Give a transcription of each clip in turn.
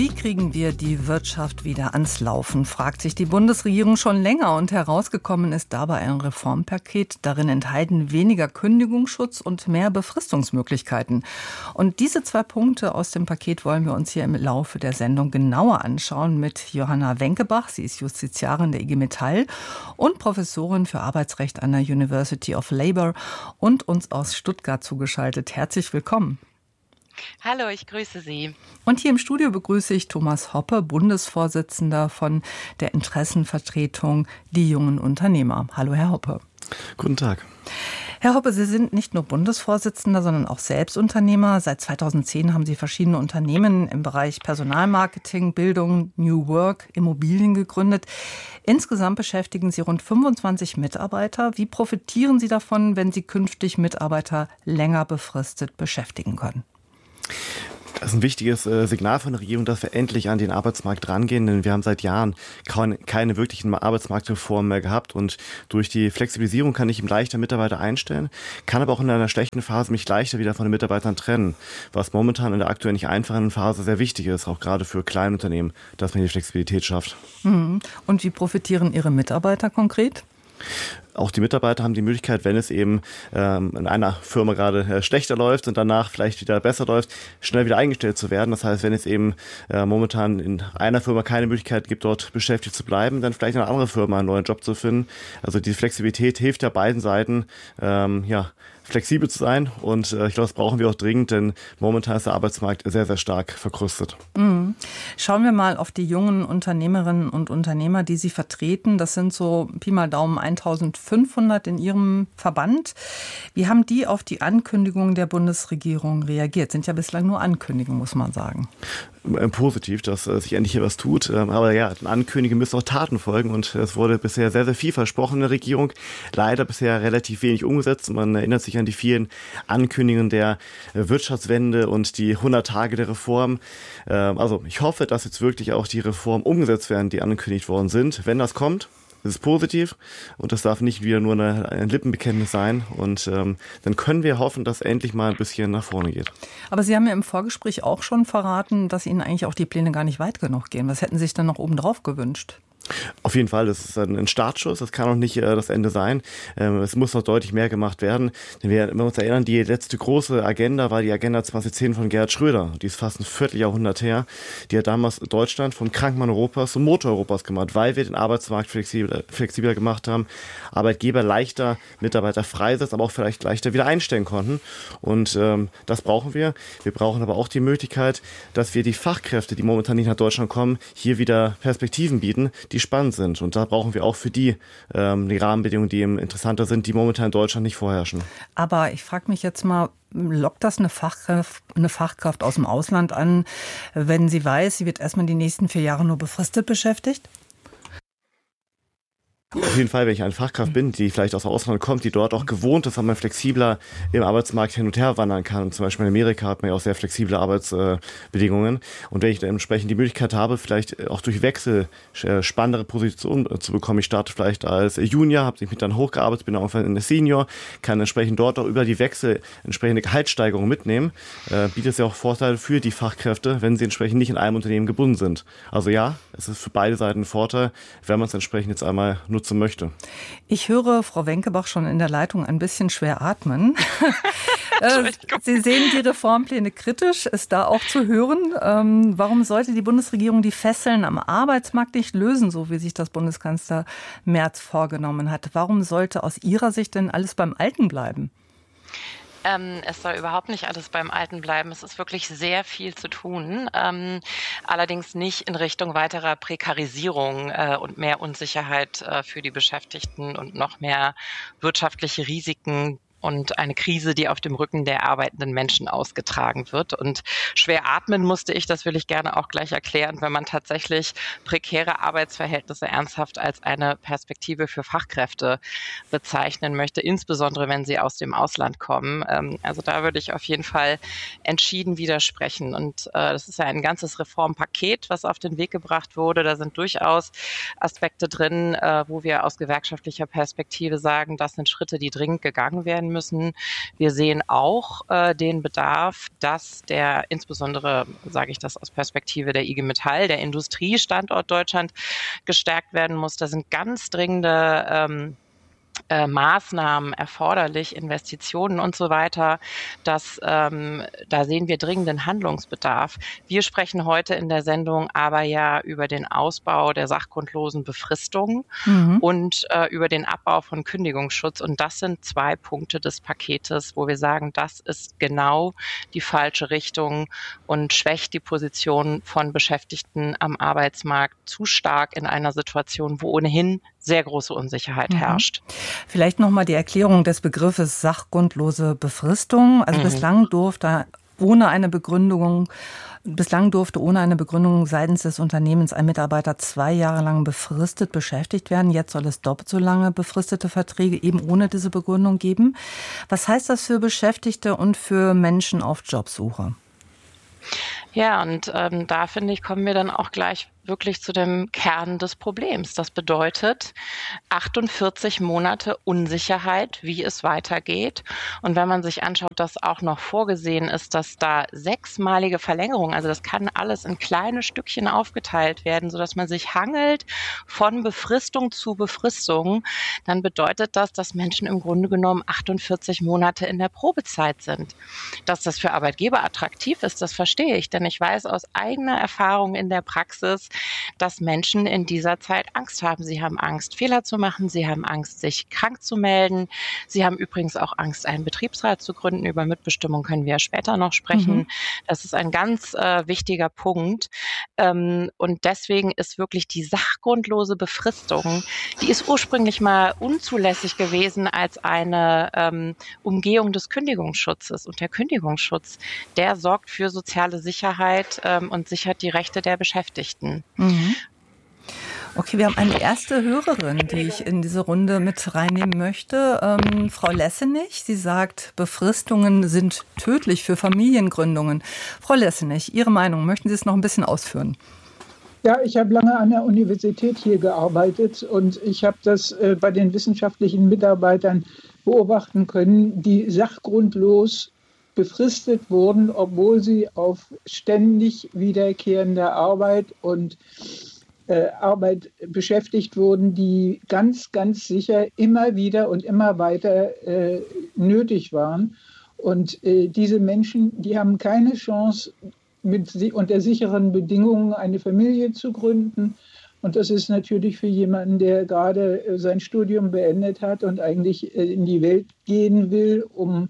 Wie kriegen wir die Wirtschaft wieder ans Laufen, fragt sich die Bundesregierung schon länger. Und herausgekommen ist dabei ein Reformpaket. Darin enthalten weniger Kündigungsschutz und mehr Befristungsmöglichkeiten. Und diese 2 Punkte aus dem Paket wollen wir uns hier im Laufe der Sendung genauer anschauen mit Johanna Wenkebach. Sie ist Justiziarin der IG Metall und Professorin für Arbeitsrecht an der University of Labour und uns aus Stuttgart zugeschaltet. Herzlich willkommen. Hallo, ich grüße Sie. Und hier im Studio begrüße ich Thomas Hoppe, Bundesvorsitzender von der Interessenvertretung Die Jungen Unternehmer. Hallo, Herr Hoppe. Guten Tag. Herr Hoppe, Sie sind nicht nur Bundesvorsitzender, sondern auch Selbstunternehmer. Seit 2010 haben Sie verschiedene Unternehmen im Bereich Personalmarketing, Bildung, New Work, Immobilien gegründet. Insgesamt beschäftigen Sie rund 25 Mitarbeiter. Wie profitieren Sie davon, wenn Sie künftig Mitarbeiter länger befristet beschäftigen können? Das ist ein wichtiges Signal von der Regierung, dass wir endlich an den Arbeitsmarkt rangehen, denn wir haben seit Jahren keine wirklichen Arbeitsmarktreformen mehr gehabt und durch die Flexibilisierung kann ich eben leichter Mitarbeiter einstellen, kann aber auch in einer schlechten Phase mich leichter wieder von den Mitarbeitern trennen, was momentan in der aktuell nicht einfachen Phase sehr wichtig ist, auch gerade für Kleinunternehmen, dass man die Flexibilität schafft. Und wie profitieren Ihre Mitarbeiter konkret? Auch die Mitarbeiter haben die Möglichkeit, wenn es eben in einer Firma gerade schlechter läuft und danach vielleicht wieder besser läuft, schnell wieder eingestellt zu werden. Das heißt, wenn es eben momentan in einer Firma keine Möglichkeit gibt, dort beschäftigt zu bleiben, dann vielleicht in einer anderen Firma einen neuen Job zu finden. Also die Flexibilität hilft ja beiden Seiten, flexibel zu sein. Und ich glaube, das brauchen wir auch dringend, denn momentan ist der Arbeitsmarkt sehr, sehr stark verkrustet. Schauen wir mal auf die jungen Unternehmerinnen und Unternehmer, die Sie vertreten. Das sind so Pi mal Daumen 1500 in Ihrem Verband. Wie haben die auf die Ankündigung der Bundesregierung reagiert? Sind ja bislang nur Ankündigungen, muss man sagen. Positiv, dass sich endlich hier was tut. Aber ja, den Ankündigungen müssen auch Taten folgen. Und es wurde bisher sehr, sehr viel versprochen in der Regierung. Leider bisher relativ wenig umgesetzt. Man erinnert sich an die vielen Ankündigungen der Wirtschaftswende und die 100 Tage der Reform. Also ich hoffe, dass jetzt wirklich auch die Reformen umgesetzt werden, die angekündigt worden sind. Wenn das kommt, das ist positiv und das darf nicht wieder nur ein Lippenbekenntnis sein. Und dann können wir hoffen, dass endlich mal ein bisschen nach vorne geht. Aber Sie haben ja im Vorgespräch auch schon verraten, dass Ihnen eigentlich auch die Pläne gar nicht weit genug gehen. Was hätten Sie sich dann noch obendrauf gewünscht? Auf jeden Fall, das ist ein Startschuss, das kann auch nicht das Ende sein. Es muss noch deutlich mehr gemacht werden. Denn wenn wir uns erinnern, die letzte große Agenda war die Agenda 2010 von Gerhard Schröder. Die ist fast ein Vierteljahrhundert her. Die hat damals Deutschland vom Krankenmann Europas zum Motor Europas gemacht, weil wir den Arbeitsmarkt flexibler gemacht haben, Arbeitgeber leichter Mitarbeiter freisetzen, aber auch vielleicht leichter wieder einstellen konnten. Und das brauchen wir. Wir brauchen aber auch die Möglichkeit, dass wir die Fachkräfte, die momentan nicht nach Deutschland kommen, hier wieder Perspektiven bieten, die spannend sind. Und da brauchen wir auch für die Rahmenbedingungen, die eben interessanter sind, die momentan in Deutschland nicht vorherrschen. Aber ich frage mich jetzt mal, lockt das eine Fachkraft aus dem Ausland an, wenn sie weiß, sie wird erstmal die nächsten 4 Jahre nur befristet beschäftigt? Auf jeden Fall, wenn ich eine Fachkraft bin, die vielleicht aus dem Ausland kommt, die dort auch gewohnt ist, dass man flexibler im Arbeitsmarkt hin und her wandern kann. Und zum Beispiel in Amerika hat man ja auch sehr flexible Arbeitsbedingungen. Und wenn ich dann entsprechend die Möglichkeit habe, vielleicht auch durch Wechsel spannendere Positionen zu bekommen, ich starte vielleicht als Junior, habe mich dann hochgearbeitet, bin irgendwann in der Senior, kann entsprechend dort auch über die Wechsel entsprechende Gehaltssteigerungen mitnehmen, bietet es ja auch Vorteile für die Fachkräfte, wenn sie entsprechend nicht in einem Unternehmen gebunden sind. Also ja, es ist für beide Seiten ein Vorteil, wenn man es entsprechend jetzt einmal nutzen möchte. Ich höre Frau Wenkebach schon in der Leitung ein bisschen schwer atmen. Sie sehen die Reformpläne kritisch, ist da auch zu hören. Warum sollte die Bundesregierung die Fesseln am Arbeitsmarkt nicht lösen, so wie sich das Bundeskanzler Merz vorgenommen hat? Warum sollte aus Ihrer Sicht denn alles beim Alten bleiben? Es soll überhaupt nicht alles beim Alten bleiben. Es ist wirklich sehr viel zu tun, allerdings nicht in Richtung weiterer Prekarisierung und mehr Unsicherheit für die Beschäftigten und noch mehr wirtschaftliche Risiken, und eine Krise, die auf dem Rücken der arbeitenden Menschen ausgetragen wird. Und schwer atmen musste ich, das will ich gerne auch gleich erklären, wenn man tatsächlich prekäre Arbeitsverhältnisse ernsthaft als eine Perspektive für Fachkräfte bezeichnen möchte, insbesondere wenn sie aus dem Ausland kommen. Also da würde ich auf jeden Fall entschieden widersprechen. Und das ist ja ein ganzes Reformpaket, was auf den Weg gebracht wurde. Da sind durchaus Aspekte drin, wo wir aus gewerkschaftlicher Perspektive sagen, das sind Schritte, die dringend gegangen werden müssen. Wir sehen auch den Bedarf, dass der, insbesondere sage ich das aus Perspektive der IG Metall, der Industriestandort Deutschland gestärkt werden muss. Da sind ganz dringende Maßnahmen erforderlich, Investitionen und so weiter. Da sehen wir dringenden Handlungsbedarf. Wir sprechen heute in der Sendung aber ja über den Ausbau der sachgrundlosen Befristung und über den Abbau von Kündigungsschutz. Und das sind 2 Punkte des Paketes, wo wir sagen, das ist genau die falsche Richtung und schwächt die Position von Beschäftigten am Arbeitsmarkt zu stark in einer Situation, wo ohnehin sehr große Unsicherheit herrscht. Vielleicht nochmal die Erklärung des Begriffes sachgrundlose Befristung. Also bislang durfte ohne eine Begründung seitens des Unternehmens ein Mitarbeiter 2 Jahre lang befristet beschäftigt werden. Jetzt soll es doppelt so lange befristete Verträge eben ohne diese Begründung geben. Was heißt das für Beschäftigte und für Menschen auf Jobsuche? Ja, und da finde ich, kommen wir dann auch gleich wirklich zu dem Kern des Problems. Das bedeutet 48 Monate Unsicherheit, wie es weitergeht. Und wenn man sich anschaut, dass auch noch vorgesehen ist, dass da 6-malige Verlängerung, also das kann alles in kleine Stückchen aufgeteilt werden, sodass man sich hangelt von Befristung zu Befristung, dann bedeutet das, dass Menschen im Grunde genommen 48 Monate in der Probezeit sind. Dass das für Arbeitgeber attraktiv ist, das verstehe ich, denn ich weiß aus eigener Erfahrung in der Praxis, dass Menschen in dieser Zeit Angst haben. Sie haben Angst, Fehler zu machen. Sie haben Angst, sich krank zu melden. Sie haben übrigens auch Angst, einen Betriebsrat zu gründen. Über Mitbestimmung können wir ja später noch sprechen. Das ist ein ganz wichtiger Punkt. Und deswegen ist wirklich die sachgrundlose Befristung, die ist ursprünglich mal unzulässig gewesen als eine Umgehung des Kündigungsschutzes. Und der Kündigungsschutz, der sorgt für soziale Sicherheit und sichert die Rechte der Beschäftigten. Okay, wir haben eine erste Hörerin, die ich in diese Runde mit reinnehmen möchte. Frau Lessenich, sie sagt, Befristungen sind tödlich für Familiengründungen. Frau Lessenich, Ihre Meinung, möchten Sie es noch ein bisschen ausführen? Ja, ich habe lange an der Universität hier gearbeitet und ich habe das bei den wissenschaftlichen Mitarbeitern beobachten können, die sachgrundlos befristet wurden, obwohl sie auf ständig wiederkehrende Arbeit und Arbeit beschäftigt wurden, die ganz, ganz sicher immer wieder und immer weiter nötig waren. Und diese Menschen, die haben keine Chance, unter sicheren Bedingungen eine Familie zu gründen. Und das ist natürlich für jemanden, der gerade sein Studium beendet hat und eigentlich in die Welt gehen will, um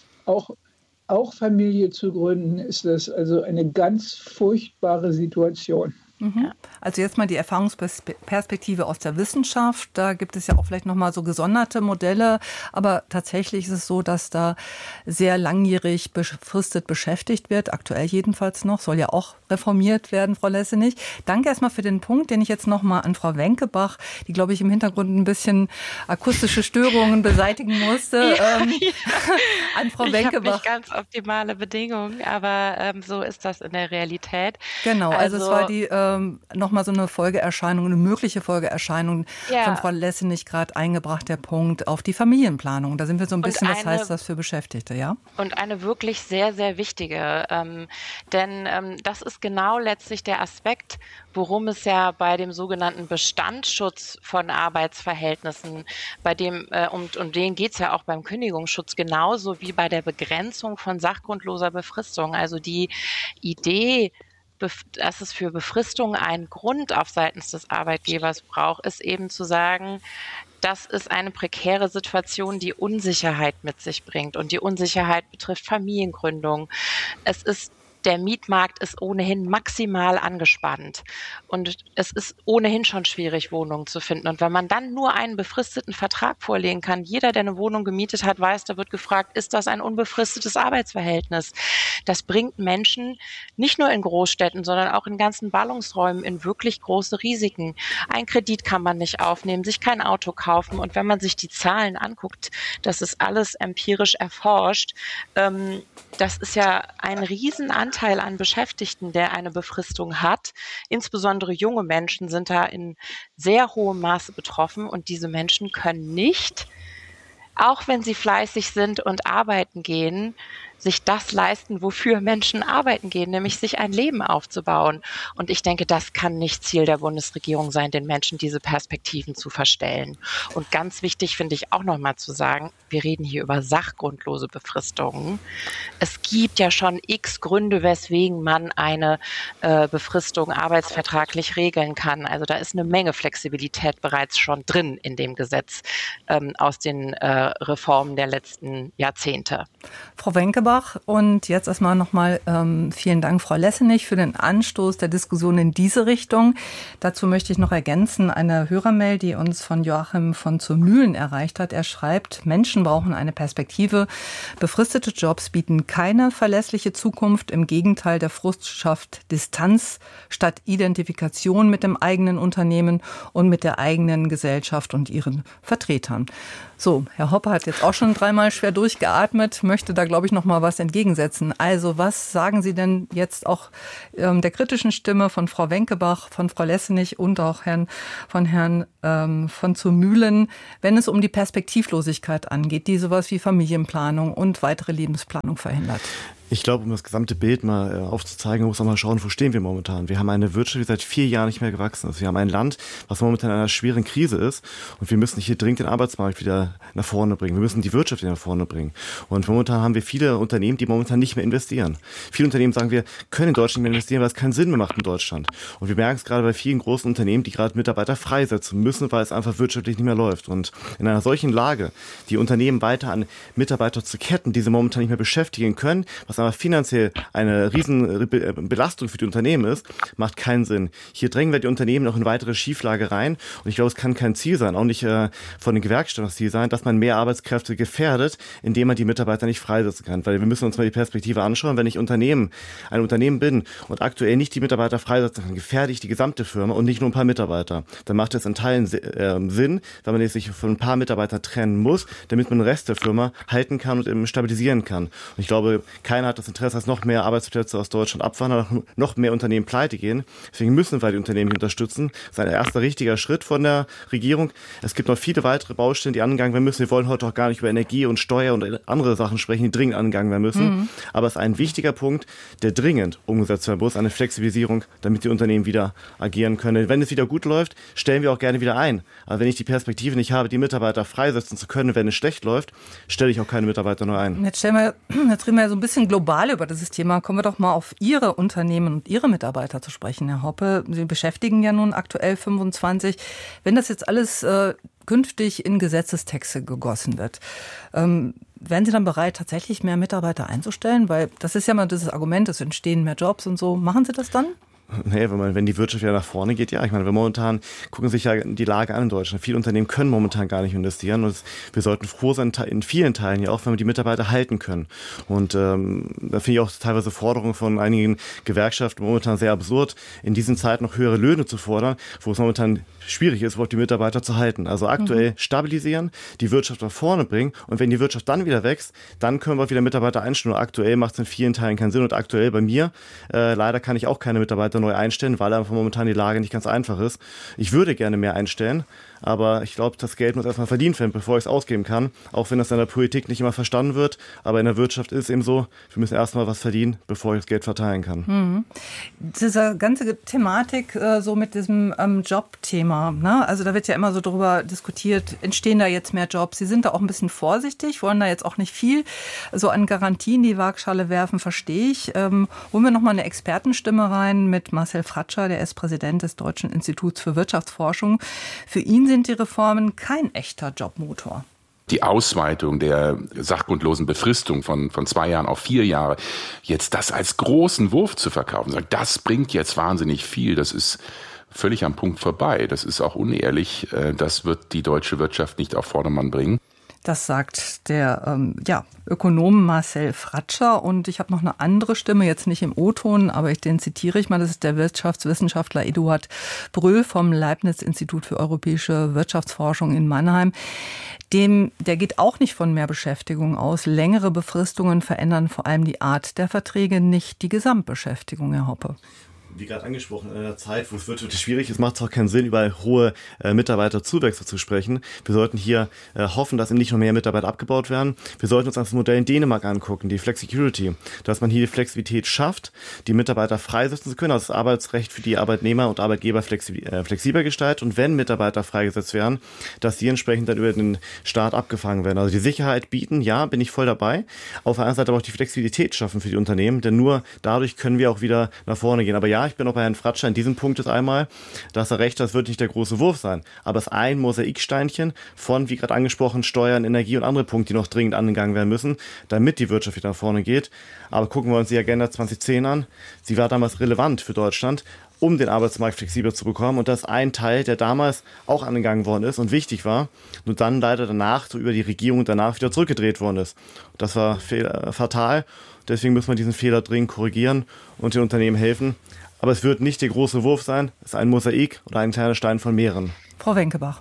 auch Familie zu gründen, ist das also eine ganz furchtbare Situation. Also jetzt mal die Erfahrungsperspektive aus der Wissenschaft. Da gibt es ja auch vielleicht nochmal so gesonderte Modelle. Aber tatsächlich ist es so, dass da sehr langjährig befristet beschäftigt wird. Aktuell jedenfalls noch. Soll ja auch reformiert werden, Frau Lessenich. Danke erstmal für den Punkt, den ich jetzt nochmal an Frau Wenkebach, die, glaube ich, im Hintergrund ein bisschen akustische Störungen beseitigen musste. An Frau Wenkebach. Ich habe nicht ganz optimale Bedingungen, aber so ist das in der Realität. Genau, also es war die nochmal so eine Folgeerscheinung, eine mögliche Folgeerscheinung von Frau Lessenich gerade eingebracht, der Punkt auf die Familienplanung. Da sind wir so ein bisschen, was heißt das für Beschäftigte, ja? Und eine wirklich sehr, sehr wichtige, denn das ist genau letztlich der Aspekt, worum es ja bei dem sogenannten Bestandsschutz von Arbeitsverhältnissen, bei dem, um den geht es ja auch beim Kündigungsschutz genauso wie bei der Begrenzung von sachgrundloser Befristung. Also die Idee, dass es für Befristung einen Grund auf seitens des Arbeitgebers braucht, ist eben zu sagen, das ist eine prekäre Situation, die Unsicherheit mit sich bringt. Und die Unsicherheit betrifft Familiengründung. Der Mietmarkt ist ohnehin maximal angespannt und es ist ohnehin schon schwierig, Wohnungen zu finden. Und wenn man dann nur einen befristeten Vertrag vorlegen kann, jeder, der eine Wohnung gemietet hat, weiß, da wird gefragt, ist das ein unbefristetes Arbeitsverhältnis? Das bringt Menschen nicht nur in Großstädten, sondern auch in ganzen Ballungsräumen in wirklich große Risiken. Ein Kredit kann man nicht aufnehmen, sich kein Auto kaufen. Und wenn man sich die Zahlen anguckt, das ist alles empirisch erforscht, das ist ja ein Riesenanteil an Beschäftigten, der eine Befristung hat. Insbesondere junge Menschen sind da in sehr hohem Maße betroffen und diese Menschen können nicht auch wenn sie fleißig sind und arbeiten gehen, sich das leisten, wofür Menschen arbeiten gehen, nämlich sich ein Leben aufzubauen. Und ich denke, das kann nicht Ziel der Bundesregierung sein, den Menschen diese Perspektiven zu verstellen. Und ganz wichtig finde ich auch nochmal zu sagen, wir reden hier über sachgrundlose Befristungen. Es gibt ja schon x Gründe, weswegen man eine Befristung arbeitsvertraglich regeln kann. Also da ist eine Menge Flexibilität bereits schon drin in dem Gesetz aus den Reformen der letzten Jahrzehnte. Frau Wenkebach, und jetzt erstmal nochmal vielen Dank, Frau Lessenich, für den Anstoß der Diskussion in diese Richtung. Dazu möchte ich noch ergänzen, eine Hörermail, die uns von Joachim von zur Mühlen erreicht hat. Er schreibt, Menschen brauchen eine Perspektive. Befristete Jobs bieten keine verlässliche Zukunft. Im Gegenteil, der Frust schafft Distanz statt Identifikation mit dem eigenen Unternehmen und mit der eigenen Gesellschaft und ihren Vertretern. So, Herr Hoppe hat jetzt auch schon 3-mal schwer durchgeatmet, möchte da, glaube ich, noch mal was entgegensetzen. Also, was sagen Sie denn jetzt auch der kritischen Stimme von Frau Wenkebach, von Frau Lessenich und auch von Herrn von zur Mühlen, wenn es um die Perspektivlosigkeit angeht, die sowas wie Familienplanung und weitere Lebensplanung verhindert? Ich glaube, um das gesamte Bild mal aufzuzeigen, muss man mal schauen, wo stehen wir momentan. Wir haben eine Wirtschaft, die seit 4 Jahren nicht mehr gewachsen ist. Wir haben ein Land, was momentan in einer schweren Krise ist. Und wir müssen hier dringend den Arbeitsmarkt wieder nach vorne bringen. Wir müssen die Wirtschaft wieder nach vorne bringen. Und momentan haben wir viele Unternehmen, die momentan nicht mehr investieren. Viele Unternehmen sagen, wir können in Deutschland nicht mehr investieren, weil es keinen Sinn mehr macht in Deutschland. Und wir merken es gerade bei vielen großen Unternehmen, die gerade Mitarbeiter freisetzen müssen, weil es einfach wirtschaftlich nicht mehr läuft. Und in einer solchen Lage, die Unternehmen weiter an Mitarbeiter zu ketten, die sie momentan nicht mehr beschäftigen können, was aber finanziell eine riesen Belastung für die Unternehmen ist, macht keinen Sinn. Hier drängen wir die Unternehmen noch in weitere Schieflage rein und ich glaube, es kann kein Ziel sein, auch nicht von den Gewerkschaften das Ziel sein, dass man mehr Arbeitskräfte gefährdet, indem man die Mitarbeiter nicht freisetzen kann. Weil wir müssen uns mal die Perspektive anschauen, wenn ich ein Unternehmen bin und aktuell nicht die Mitarbeiter freisetzen kann, gefährde ich die gesamte Firma und nicht nur ein paar Mitarbeiter. Dann macht es in Teilen Sinn, weil man sich von ein paar Mitarbeitern trennen muss, damit man den Rest der Firma halten kann und eben stabilisieren kann. Und ich glaube, keiner hat das Interesse, dass noch mehr Arbeitsplätze aus Deutschland abwandern, noch mehr Unternehmen pleite gehen. Deswegen müssen wir die Unternehmen unterstützen. Das ist ein erster richtiger Schritt von der Regierung. Es gibt noch viele weitere Baustellen, die angegangen werden müssen. Wir wollen heute auch gar nicht über Energie und Steuer und andere Sachen sprechen, die dringend angegangen werden müssen. Aber es ist ein wichtiger Punkt, der dringend umgesetzt werden muss, eine Flexibilisierung, damit die Unternehmen wieder agieren können. Wenn es wieder gut läuft, stellen wir auch gerne wieder ein. Aber wenn ich die Perspektive nicht habe, die Mitarbeiter freisetzen zu können, wenn es schlecht läuft, stelle ich auch keine Mitarbeiter neu ein. Jetzt reden wir ja so ein bisschen global über dieses Thema. Kommen wir doch mal auf Ihre Unternehmen und Ihre Mitarbeiter zu sprechen, Herr Hoppe. Sie beschäftigen ja nun aktuell 25. Wenn das jetzt alles künftig in Gesetzestexte gegossen wird, wären Sie dann bereit, tatsächlich mehr Mitarbeiter einzustellen? Weil das ist ja mal dieses Argument, es entstehen mehr Jobs und so. Machen Sie das dann? Nee, wenn die Wirtschaft wieder nach vorne geht, ja. Ich meine, wir momentan gucken sich ja die Lage an in Deutschland. Viele Unternehmen können momentan gar nicht investieren und wir sollten froh sein, in vielen Teilen ja auch, wenn wir die Mitarbeiter halten können. Und da finde ich auch teilweise Forderungen von einigen Gewerkschaften momentan sehr absurd, in diesen Zeiten noch höhere Löhne zu fordern, wo es momentan schwierig ist, überhaupt die Mitarbeiter zu halten. Also aktuell stabilisieren, die Wirtschaft nach vorne bringen und wenn die Wirtschaft dann wieder wächst, dann können wir wieder Mitarbeiter einstellen. Und aktuell macht es in vielen Teilen keinen Sinn und aktuell bei mir, leider kann ich auch keine Mitarbeiter neu einstellen, weil einfach momentan die Lage nicht ganz einfach ist. Ich würde gerne mehr einstellen, aber ich glaube, das Geld muss erstmal verdient werden, bevor ich es ausgeben kann, auch wenn das in der Politik nicht immer verstanden wird, aber in der Wirtschaft ist es eben so, wir müssen erstmal was verdienen, bevor ich das Geld verteilen kann. Diese ganze Thematik so mit diesem Jobthema, ne? Also da wird ja immer so drüber diskutiert, entstehen da jetzt mehr Jobs? Sie sind da auch ein bisschen vorsichtig, wollen da jetzt auch nicht viel so an Garantien die Waagschale werfen, verstehe ich. Holen wir nochmal eine Expertenstimme rein mit Marcel Fratscher, der ist Präsident des Deutschen Instituts für Wirtschaftsforschung. Für ihn sind die Reformen kein echter Jobmotor. Die Ausweitung der sachgrundlosen Befristung von 2 Jahren auf 4 Jahre, jetzt das als großen Wurf zu verkaufen, sagen, das bringt jetzt wahnsinnig viel, das ist völlig am Punkt vorbei. Das ist auch unehrlich. Das wird die deutsche Wirtschaft nicht auf Vordermann bringen. Das sagt der Ökonom Marcel Fratscher. Und ich habe noch eine andere Stimme, jetzt nicht im O-Ton, aber den zitiere ich mal. Das ist der Wirtschaftswissenschaftler Eduard Bröll vom Leibniz-Institut für europäische Wirtschaftsforschung in Mannheim. Der geht auch nicht von mehr Beschäftigung aus. Längere Befristungen verändern vor allem die Art der Verträge, nicht die Gesamtbeschäftigung, Herr Hoppe. Wie gerade angesprochen, in einer Zeit, wo es wirtschaftlich schwierig ist, macht es auch keinen Sinn, über hohe Mitarbeiterzuwächse zu sprechen. Wir sollten hier hoffen, dass nicht noch mehr Mitarbeiter abgebaut werden. Wir sollten uns das Modell in Dänemark angucken, die Flexicurity, dass man hier die Flexibilität schafft, die Mitarbeiter freisetzen zu können, also das Arbeitsrecht für die Arbeitnehmer und Arbeitgeber flexibler gestaltet und wenn Mitarbeiter freigesetzt werden, dass die entsprechend dann über den Staat abgefangen werden. Also die Sicherheit bieten, ja, bin ich voll dabei. Auf der anderen Seite aber auch die Flexibilität schaffen für die Unternehmen, denn nur dadurch können wir auch wieder nach vorne gehen. Aber ja, ich bin auch bei Herrn Fratscher in diesem Punkt ist einmal, dass er recht hat, das wird nicht der große Wurf sein. Aber es ist ein Mosaiksteinchen von, wie gerade angesprochen, Steuern, Energie und andere Punkte, die noch dringend angegangen werden müssen, damit die Wirtschaft wieder nach vorne geht. Aber gucken wir uns die Agenda 2010 an. Sie war damals relevant für Deutschland, um den Arbeitsmarkt flexibler zu bekommen. Und das ist ein Teil, der damals auch angegangen worden ist und wichtig war. Nur dann leider danach, so über die Regierung danach wieder zurückgedreht worden ist. Das war fatal. Deswegen müssen wir diesen Fehler dringend korrigieren und den Unternehmen helfen. Aber es wird nicht der große Wurf sein. Es ist ein Mosaik oder ein kleiner Stein von mehreren. Frau Wenkebach.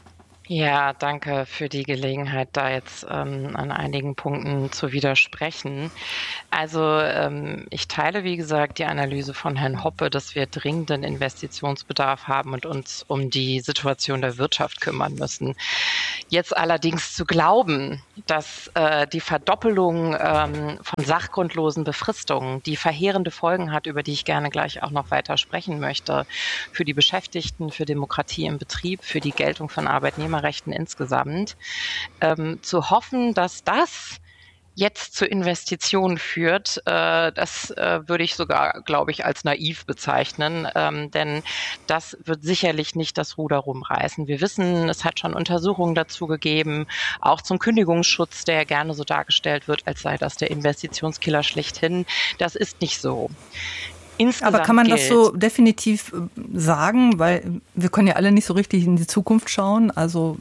Ja, danke für die Gelegenheit, da jetzt an einigen Punkten zu widersprechen. Also ich teile, wie gesagt, die Analyse von Herrn Hoppe, dass wir dringenden Investitionsbedarf haben und uns um die Situation der Wirtschaft kümmern müssen. Jetzt allerdings zu glauben, dass die Verdoppelung von sachgrundlosen Befristungen, die verheerende Folgen hat, über die ich gerne gleich auch noch weiter sprechen möchte, für die Beschäftigten, für Demokratie im Betrieb, für die Geltung von Arbeitnehmerrechten insgesamt, zu hoffen, dass das jetzt zu Investitionen führt, das würde ich sogar, glaube ich, als naiv bezeichnen, denn das wird sicherlich nicht das Ruder rumreißen. Wir wissen, es hat schon Untersuchungen dazu gegeben, auch zum Kündigungsschutz, der gerne so dargestellt wird, als sei das der Investitionskiller schlechthin. Das ist nicht so. Aber kann man das so definitiv sagen? Weil wir können ja alle nicht so richtig in die Zukunft schauen. Also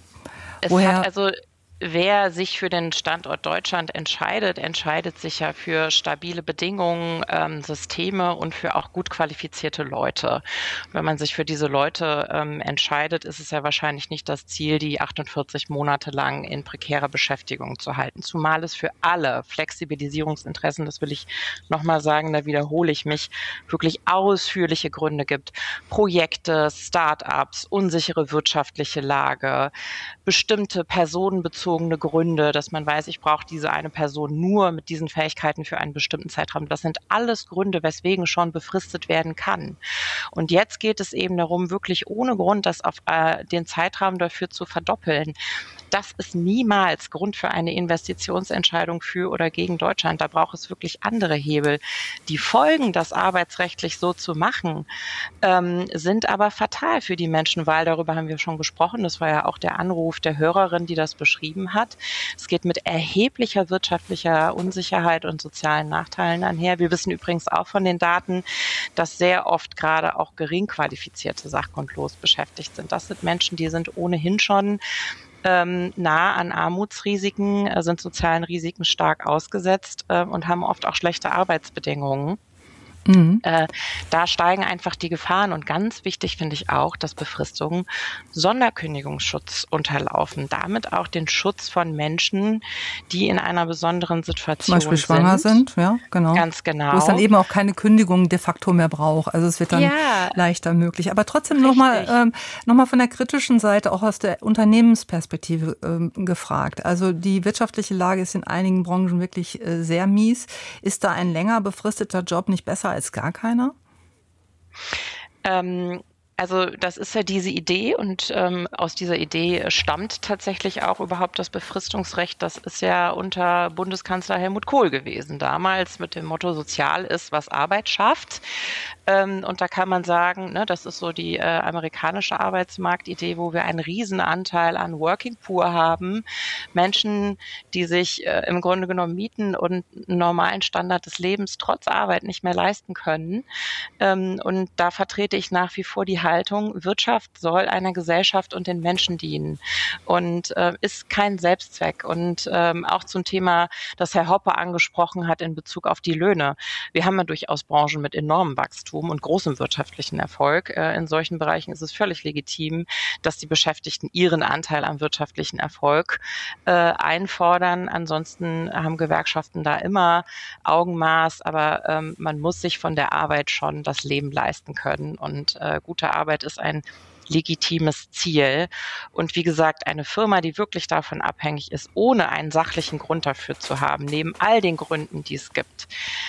wer sich für den Standort Deutschland entscheidet sich ja für stabile Bedingungen, Systeme und für auch gut qualifizierte Leute. Wenn man sich für diese Leute entscheidet, ist es ja wahrscheinlich nicht das Ziel, die 48 Monate lang in prekärer Beschäftigung zu halten. Zumal es für alle Flexibilisierungsinteressen, das will ich nochmal sagen, da wiederhole ich mich, wirklich ausführliche Gründe gibt. Projekte, Start-ups, unsichere wirtschaftliche Lage, bestimmte personenbezogene Gründe, dass man weiß, ich brauche diese eine Person nur mit diesen Fähigkeiten für einen bestimmten Zeitraum. Das sind alles Gründe, weswegen schon befristet werden kann. Und jetzt geht es eben darum, wirklich ohne Grund das auf den Zeitraum dafür zu verdoppeln. Das ist niemals Grund für eine Investitionsentscheidung für oder gegen Deutschland. Da braucht es wirklich andere Hebel. Die Folgen, das arbeitsrechtlich so zu machen, sind aber fatal für die Menschen, weil darüber haben wir schon gesprochen. Das war ja auch der Anruf der Hörerin, die das beschrieben hat. Es geht mit erheblicher wirtschaftlicher Unsicherheit und sozialen Nachteilen einher. Wir wissen übrigens auch von den Daten, dass sehr oft gerade auch gering qualifizierte sachgrundlos beschäftigt sind. Das sind Menschen, die sind ohnehin schon nah an Armutsrisiken, sind sozialen Risiken stark ausgesetzt und haben oft auch schlechte Arbeitsbedingungen. Mhm. Da steigen einfach die Gefahren und ganz wichtig finde ich auch, dass Befristungen Sonderkündigungsschutz unterlaufen, damit auch den Schutz von Menschen, die in einer besonderen Situation sind. Zum Beispiel schwanger sind, ja, genau. Ganz genau. Wo es dann eben auch keine Kündigung de facto mehr braucht. Also es wird dann leichter möglich. Aber trotzdem nochmal von der kritischen Seite, auch aus der Unternehmensperspektive gefragt. Also die wirtschaftliche Lage ist in einigen Branchen wirklich sehr mies. Ist da ein länger befristeter Job nicht besser als gar keiner? Also das ist ja diese Idee und aus dieser Idee stammt tatsächlich auch überhaupt das Befristungsrecht. Das ist ja unter Bundeskanzler Helmut Kohl gewesen, damals mit dem Motto Sozial ist, was Arbeit schafft. Und da kann man sagen, ne, das ist so die amerikanische Arbeitsmarktidee, wo wir einen Riesenanteil an Working Poor haben. Menschen, die sich im Grunde genommen Mieten und einen normalen Standard des Lebens trotz Arbeit nicht mehr leisten können. Und da vertrete ich nach wie vor die Grundhaltung, Wirtschaft soll einer Gesellschaft und den Menschen dienen und ist kein Selbstzweck. Und auch zum Thema, das Herr Hoppe angesprochen hat in Bezug auf die Löhne. Wir haben ja durchaus Branchen mit enormem Wachstum und großem wirtschaftlichen Erfolg. In solchen Bereichen ist es völlig legitim, dass die Beschäftigten ihren Anteil am wirtschaftlichen Erfolg einfordern. Ansonsten haben Gewerkschaften da immer Augenmaß, aber man muss sich von der Arbeit schon das Leben leisten können. Und gute Arbeit ist ein legitimes Ziel. Und wie gesagt, eine Firma, die wirklich davon abhängig ist, ohne einen sachlichen Grund dafür zu haben, neben all den Gründen, die es gibt,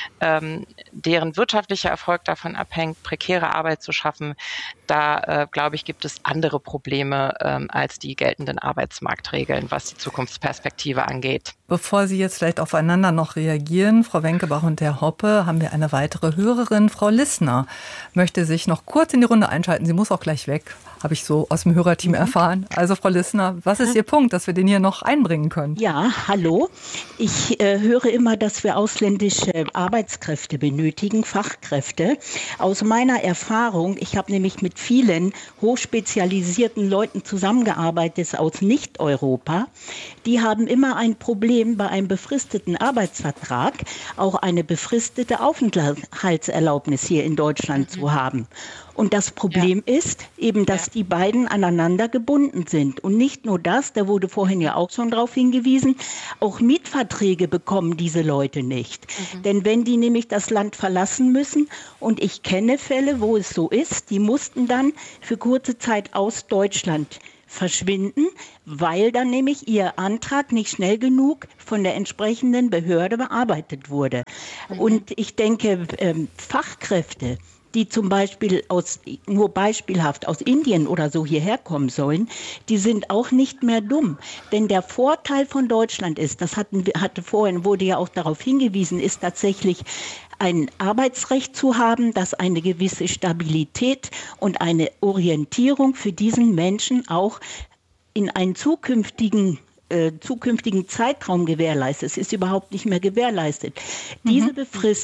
deren wirtschaftlicher Erfolg davon abhängt, prekäre Arbeit zu schaffen, da, glaube ich, gibt es andere Probleme als die geltenden Arbeitsmarktregeln, was die Zukunftsperspektive angeht. Bevor Sie jetzt vielleicht aufeinander noch reagieren, Frau Wenkebach und Herr Hoppe, haben wir eine weitere Hörerin. Frau Lissner möchte sich noch kurz in die Runde einschalten. Sie muss auch gleich weg, habe ich so aus dem Hörerteam erfahren. Also Frau Lissner, was ist Ihr Punkt, dass wir den hier noch einbringen können? Ja, hallo. Ich höre immer, dass wir ausländische Arbeitskräfte benötigen, Fachkräfte. Aus meiner Erfahrung, ich habe nämlich mit vielen hochspezialisierten Leuten zusammengearbeitet aus Nicht-Europa, die haben immer ein Problem bei einem befristeten Arbeitsvertrag, auch eine befristete Aufenthaltserlaubnis hier in Deutschland zu haben. Und das Problem ist eben, dass die beiden aneinander gebunden sind. Und nicht nur das, da wurde vorhin ja auch schon darauf hingewiesen, auch Mietverträge bekommen diese Leute nicht. Denn wenn die nämlich das Land verlassen müssen, und ich kenne Fälle, wo es so ist, die mussten dann für kurze Zeit aus Deutschland verschwinden, weil dann nämlich ihr Antrag nicht schnell genug von der entsprechenden Behörde bearbeitet wurde. Und ich denke, Fachkräfte, die zum Beispiel nur beispielhaft aus Indien oder so hierher kommen sollen, die sind auch nicht mehr dumm. Denn der Vorteil von Deutschland ist, wurde ja auch darauf hingewiesen, ist tatsächlich ein Arbeitsrecht zu haben, das eine gewisse Stabilität und eine Orientierung für diesen Menschen auch in einen zukünftigen Zeitraum gewährleistet. Es ist überhaupt nicht mehr gewährleistet. Diese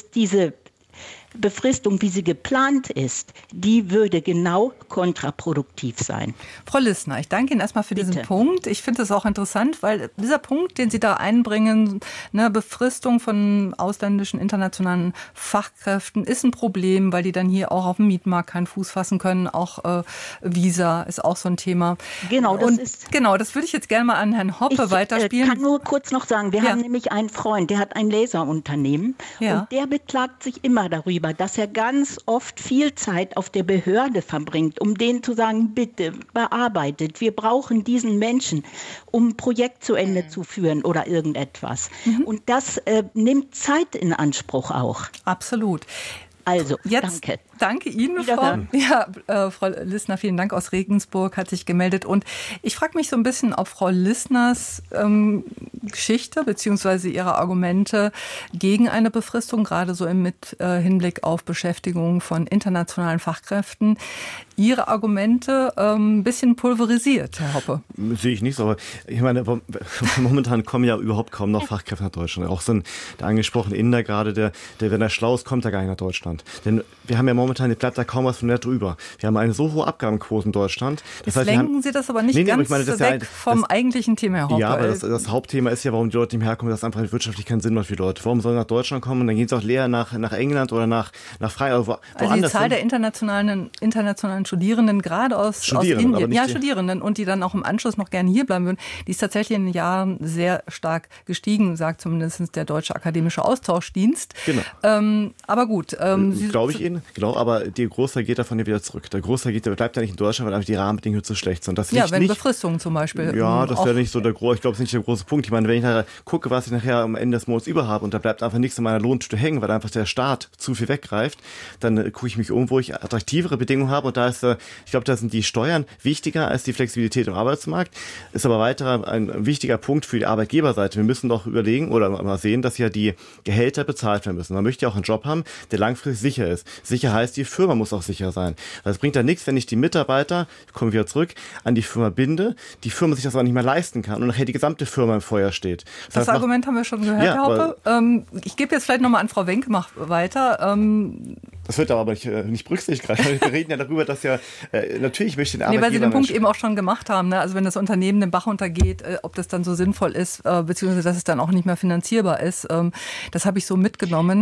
Befristung, wie sie geplant ist, die würde genau kontraproduktiv sein. Frau Lissner, ich danke Ihnen erstmal für diesen Punkt. Ich finde es auch interessant, weil dieser Punkt, den Sie da einbringen, eine Befristung von ausländischen internationalen Fachkräften ist ein Problem, weil die dann hier auch auf dem Mietmarkt keinen Fuß fassen können. Auch Visa ist auch so ein Thema. Genau, das würde ich jetzt gerne mal an Herrn Hoppe weiterspielen. Ich kann nur kurz noch sagen, wir haben nämlich einen Freund, der hat ein Laserunternehmen und der beklagt sich immer darüber, dass er ganz oft viel Zeit auf der Behörde verbringt, um denen zu sagen, bitte bearbeitet, wir brauchen diesen Menschen, um ein Projekt zu Ende zu führen oder irgendetwas. Und das nimmt Zeit in Anspruch auch. Absolut. Also, jetzt danke. Danke Ihnen, Frau Lissner. Vielen Dank aus Regensburg, hat sich gemeldet. Und ich frage mich so ein bisschen, ob Frau Lissners Geschichte bzw. ihre Argumente gegen eine Befristung, gerade so mit Hinblick auf Beschäftigung von internationalen Fachkräften, Ihre Argumente ein bisschen pulverisiert, Herr Hoppe. Sehe ich nicht so, aber ich meine, momentan kommen ja überhaupt kaum noch Fachkräfte nach Deutschland. Auch so der angesprochene Inder gerade, der wenn er schlau ist, kommt er gar nicht nach Deutschland. Denn wir haben ja momentan bleibt da kaum was von der drüber. Wir haben eine so hohe Abgabenquote in Deutschland. Das heißt, lenken Sie das aber nicht ganz weg vom eigentlichen Thema, Herr Hoppe. Ja, aber das Hauptthema ist ja, warum die Leute nicht mehr herkommen, dass einfach wirtschaftlich keinen Sinn macht für die Leute. Warum sollen sie nach Deutschland kommen und dann gehen sie auch leer nach England oder nach Freiburg. Also die Zahl der internationalen Studierenden, gerade aus Indien, Studierenden, und die dann auch im Anschluss noch gerne hier bleiben würden, die ist tatsächlich in den Jahren sehr stark gestiegen, sagt zumindest der Deutsche Akademische Austauschdienst. Genau. Aber gut. Glaube ich Ihnen, genau, aber der Großteil geht davon ja wieder zurück. Der Großteil bleibt ja nicht in Deutschland, weil einfach die Rahmenbedingungen zu schlecht sind. Das wenn Befristungen zum Beispiel. Ja, das wäre nicht so ich glaube, das ist nicht der große Punkt. Ich meine, wenn ich nachher gucke, was ich nachher am Ende des Monats über habe und da bleibt einfach nichts in meiner Lohntüte hängen, weil einfach der Staat zu viel weggreift, dann gucke ich mich um, wo ich attraktivere Bedingungen habe, und da ist, ich glaube, da sind die Steuern wichtiger als die Flexibilität im Arbeitsmarkt. Ist aber weiterer ein wichtiger Punkt für die Arbeitgeberseite. Wir müssen doch überlegen oder mal sehen, dass ja die Gehälter bezahlt werden müssen. Man möchte ja auch einen Job haben, der langfristig sicher ist. Sicher heißt heißt, die Firma muss auch sicher sein. Also es bringt ja nichts, wenn ich die Mitarbeiter, ich komme wieder zurück, an die Firma binde, die Firma sich das aber nicht mehr leisten kann und nachher die gesamte Firma im Feuer steht. Das Argument haben wir schon gehört, Herr Hoppe. Ich gebe jetzt vielleicht nochmal an Frau Wenkemach weiter. Das wird aber nicht berücksichtigt gerade. Wir reden ja darüber, dass natürlich möchte den Arbeitgeber... weil Sie den Punkt eben auch schon gemacht haben, ne? Also wenn das Unternehmen den Bach untergeht, ob das dann so sinnvoll ist, beziehungsweise dass es dann auch nicht mehr finanzierbar ist, das habe ich so mitgenommen.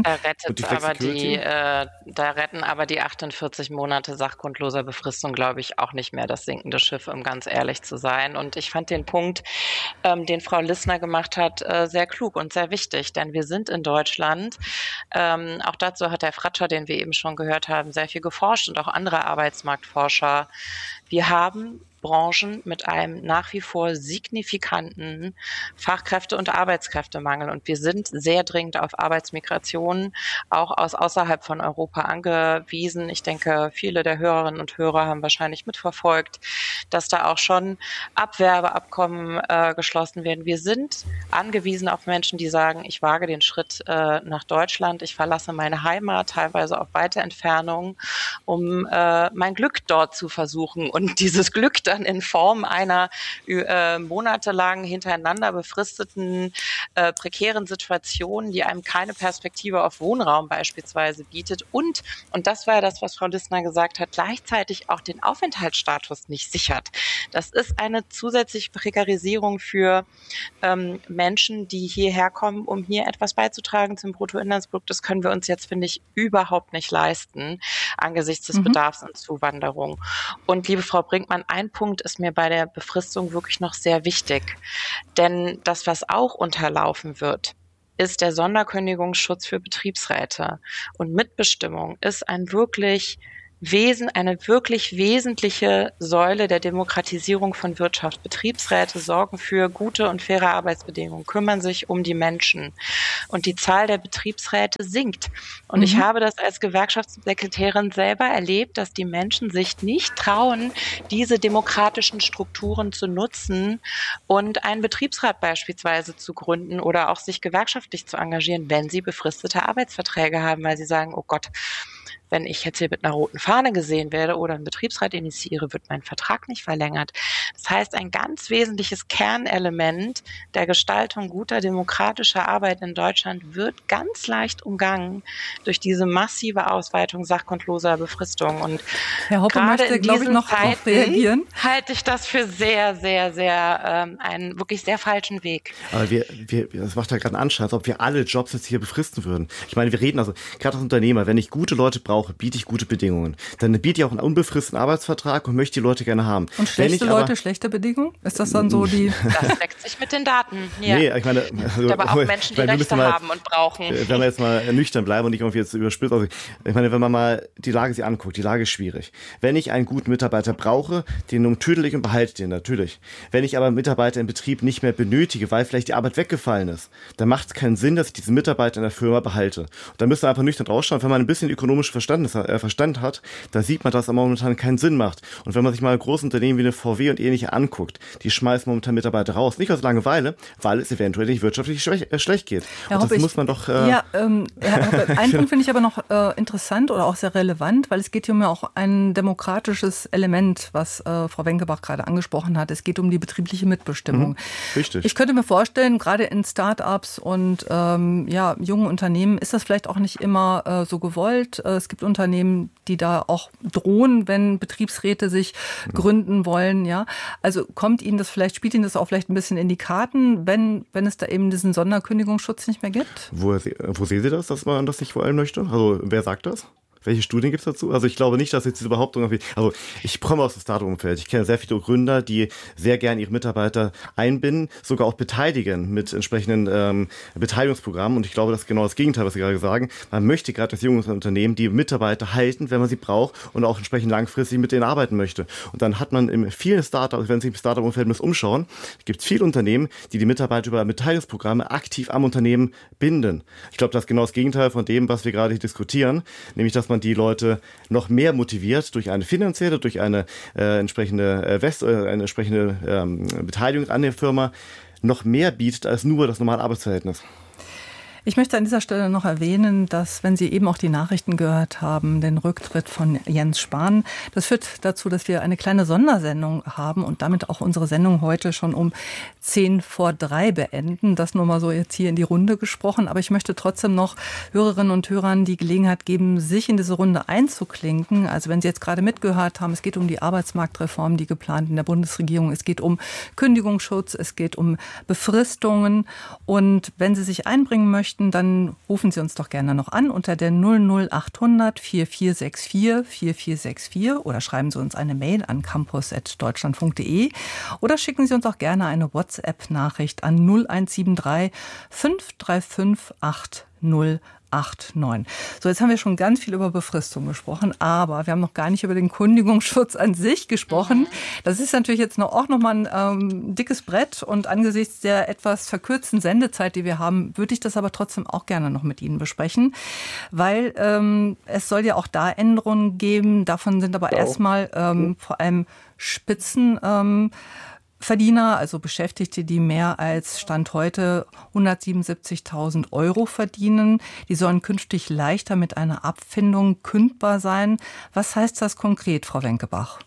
Da retten aber die 48 Monate sachgrundloser Befristung, glaube ich, auch nicht mehr das sinkende Schiff, um ganz ehrlich zu sein. Und ich fand den Punkt, den Frau Lissner gemacht hat, sehr klug und sehr wichtig, denn wir sind in Deutschland, auch dazu hat Herr Fratscher, den wir eben schon gehört haben, sehr viel geforscht und auch andere Arbeitsmarktforscher. Wir haben Branchen mit einem nach wie vor signifikanten Fachkräfte- und Arbeitskräftemangel. Und wir sind sehr dringend auf Arbeitsmigration auch aus außerhalb von Europa angewiesen. Ich denke, viele der Hörerinnen und Hörer haben wahrscheinlich mitverfolgt, dass da auch schon Abwerbeabkommen geschlossen werden. Wir sind angewiesen auf Menschen, die sagen, ich wage den Schritt nach Deutschland, ich verlasse meine Heimat, teilweise auf weite Entfernung, um mein Glück dort zu versuchen. Und dieses Glück dann in Form einer monatelang hintereinander befristeten prekären Situation, die einem keine Perspektive auf Wohnraum beispielsweise bietet und das war ja das, was Frau Lissner gesagt hat, gleichzeitig auch den Aufenthaltsstatus nicht sichert. Das ist eine zusätzliche Prekarisierung für Menschen, die hierher kommen, um hier etwas beizutragen zum Bruttoinlandsprodukt. Das können wir uns jetzt, finde ich, überhaupt nicht leisten angesichts des Bedarfs an Zuwanderung. Und liebe Frau Brinkmann, ein Punkt ist mir bei der Befristung wirklich noch sehr wichtig. Denn das, was auch unterlaufen wird, ist der Sonderkündigungsschutz für Betriebsräte. Und Mitbestimmung ist eine wirklich wesentliche Säule der Demokratisierung von Wirtschaft. Betriebsräte sorgen für gute und faire Arbeitsbedingungen, kümmern sich um die Menschen. Und die Zahl der Betriebsräte sinkt. Und ich habe das als Gewerkschaftssekretärin selber erlebt, dass die Menschen sich nicht trauen, diese demokratischen Strukturen zu nutzen und einen Betriebsrat beispielsweise zu gründen oder auch sich gewerkschaftlich zu engagieren, wenn sie befristete Arbeitsverträge haben, weil sie sagen, oh Gott, wenn ich jetzt hier mit einer roten Fahne gesehen werde oder einen Betriebsrat initiiere, wird mein Vertrag nicht verlängert. Das heißt, ein ganz wesentliches Kernelement der Gestaltung guter demokratischer Arbeit in Deutschland wird ganz leicht umgangen durch diese massive Ausweitung sachgrundloser Befristung. Und Herr Hoppe möchte, glaube ich, noch darauf reagieren. Halte ich das für sehr, sehr, sehr einen wirklich sehr falschen Weg. Aber das macht ja gerade einen Anschein, als ob wir alle Jobs jetzt hier befristen würden. Ich meine, wir reden also gerade als Unternehmer, wenn ich gute Leute brauche, biete ich gute Bedingungen. Dann biete ich auch einen unbefristeten Arbeitsvertrag und möchte die Leute gerne haben. Und schlechte Leute, schlechte Bedingungen? Ist das dann so die... Das deckt sich mit den Daten. Ja. Nee, ich meine... Also, aber auch Menschen, die Rechte haben und brauchen. Wenn wir jetzt mal nüchtern bleiben und nicht irgendwie jetzt überspitzt... Also, ich meine, wenn man mal die Lage sich anguckt, die Lage ist schwierig. Wenn ich einen guten Mitarbeiter brauche, den umtüdel ich und behalte den natürlich. Wenn ich aber einen Mitarbeiter im Betrieb nicht mehr benötige, weil vielleicht die Arbeit weggefallen ist, dann macht es keinen Sinn, dass ich diesen Mitarbeiter in der Firma behalte. Und da müssen wir einfach nüchtern rausschauen. Wenn man ein bisschen ökonomisch Verstand hat, da sieht man, dass es momentan keinen Sinn macht. Und wenn man sich mal große Unternehmen wie eine VW und ähnliche anguckt, die schmeißen momentan Mitarbeiter raus. Nicht aus Langeweile, weil es eventuell nicht wirtschaftlich schlecht geht. Herr Hoppe, muss man doch... Herr Hoppe, einen Punkt finde ich aber noch interessant oder auch sehr relevant, weil es geht hier um ja auch ein demokratisches Element, was Frau Wenkebach gerade angesprochen hat. Es geht um die betriebliche Mitbestimmung. Richtig. Ich könnte mir vorstellen, gerade in Start-ups und jungen Unternehmen ist das vielleicht auch nicht immer so gewollt. Es gibt Unternehmen, die da auch drohen, wenn Betriebsräte sich gründen wollen. Ja, also spielt Ihnen das auch vielleicht ein bisschen in die Karten, wenn es da eben diesen Sonderkündigungsschutz nicht mehr gibt? Wo sehen Sie das, dass man das nicht wollen möchte? Also wer sagt das? Welche Studien gibt es dazu? Also ich glaube nicht, dass jetzt diese Behauptung... Also ich komme aus dem Startup-Umfeld. Ich kenne sehr viele Gründer, die sehr gerne ihre Mitarbeiter einbinden, sogar auch beteiligen mit entsprechenden Beteiligungsprogrammen. Und ich glaube, das ist genau das Gegenteil, was Sie gerade sagen. Man möchte gerade als junges Unternehmen die Mitarbeiter halten, wenn man sie braucht und auch entsprechend langfristig mit denen arbeiten möchte. Und dann hat man in vielen Startups, wenn Sie im Startup-Umfeld umschauen, gibt es viele Unternehmen, die Mitarbeiter über Beteiligungsprogramme aktiv am Unternehmen binden. Ich glaube, das ist genau das Gegenteil von dem, was wir gerade hier diskutieren, nämlich dass man die Leute noch mehr motiviert durch eine finanzielle, durch eine entsprechende Beteiligung an der Firma, noch mehr bietet als nur das normale Arbeitsverhältnis. Ich möchte an dieser Stelle noch erwähnen, dass, wenn Sie eben auch die Nachrichten gehört haben, den Rücktritt von Jens Spahn, das führt dazu, dass wir eine kleine Sondersendung haben und damit auch unsere Sendung heute schon um 2:10 beenden. Das nur mal so jetzt hier in die Runde gesprochen. Aber ich möchte trotzdem noch Hörerinnen und Hörern die Gelegenheit geben, sich in diese Runde einzuklinken. Also wenn Sie jetzt gerade mitgehört haben, es geht um die Arbeitsmarktreform, die geplant in der Bundesregierung. Es geht um Kündigungsschutz, es geht um Befristungen. Und wenn Sie sich einbringen möchten, dann rufen Sie uns doch gerne noch an unter der 00800 4464 4464 oder schreiben Sie uns eine Mail an campus@deutschlandfunk.de oder schicken Sie uns auch gerne eine WhatsApp-Nachricht an 0173 535 8089. So, jetzt haben wir schon ganz viel über Befristung gesprochen, aber wir haben noch gar nicht über den Kündigungsschutz an sich gesprochen. Das ist natürlich jetzt auch noch mal ein dickes Brett und angesichts der etwas verkürzten Sendezeit, die wir haben, würde ich das aber trotzdem auch gerne noch mit Ihnen besprechen, weil es soll ja auch da Änderungen geben. Davon sind aber erstmal vor allem Spitzenverdiener, also Beschäftigte, die mehr als Stand heute 177.000 € verdienen. Die sollen künftig leichter mit einer Abfindung kündbar sein. Was heißt das konkret, Frau Wenkebach?